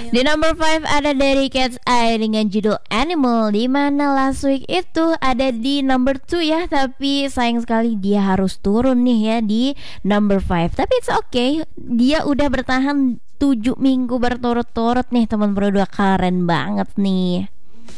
Di number 5 ada dari Cat's Eye dengan judul Animal, di mana last week itu ada di number 2 ya, tapi sayang sekali dia harus turun nih ya di number 5. Tapi it's okay, dia udah bertahan 7 minggu berturut-turut nih teman berdua, keren banget nih.